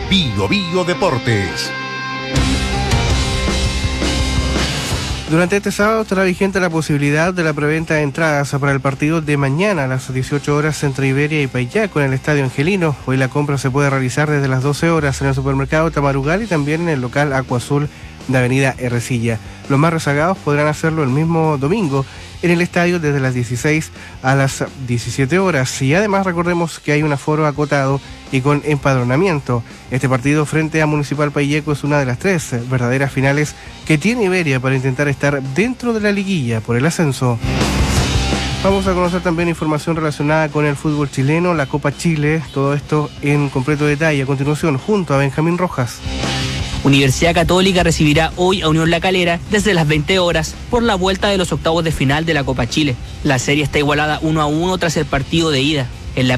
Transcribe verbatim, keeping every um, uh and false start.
Bio Bio Deportes. Durante este sábado estará vigente la posibilidad de la preventa de entradas para el partido de mañana a las dieciocho horas entre Iberia y Paillaco en el Estadio Angelino. Hoy la compra se puede realizar desde las doce horas en el supermercado Tamarugal y también en el local Aqua Azul de Avenida Ercilla. Los más rezagados podrán hacerlo el mismo domingo en el estadio desde las dieciséis a las diecisiete horas. Y además recordemos que hay un aforo acotado y con empadronamiento. Este partido frente a Municipal Paillaco es una de las tres verdaderas finales que tiene Iberia para intentar estar dentro de la liguilla por el ascenso. Vamos a conocer también información relacionada con el fútbol chileno, la Copa Chile, todo esto en completo detalle a continuación junto a Benjamín Rojas. Universidad Católica recibirá hoy a Unión La Calera desde las veinte horas por la vuelta de los octavos de final de la Copa Chile. La serie está igualada uno a uno tras el partido de ida.